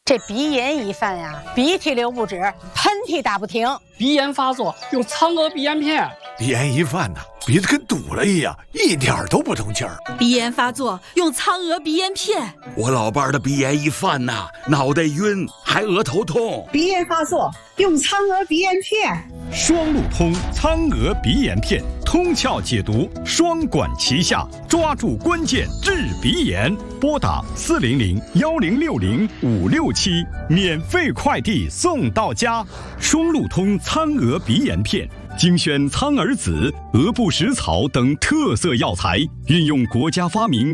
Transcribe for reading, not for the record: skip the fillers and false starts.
这鼻炎一犯呀，鼻涕流不止，喷嚏打不停。 鼻炎发作用苍娥鼻炎片。 鼻炎一犯呢，鼻子跟堵了一样，一点都不通气儿。 鼻炎发作用苍娥鼻炎片。 我老伴儿的鼻炎一犯呐，脑袋晕，还额头痛。 鼻炎发作用苍娥鼻炎片。 双路通苍娥鼻炎片，通窍解毒，双管齐下，抓住关键治鼻炎。拨打400-1060-567，免费快递送到家。双路通苍娥鼻炎片，精选苍耳子、鹅不食草等特色药材，运用国家发明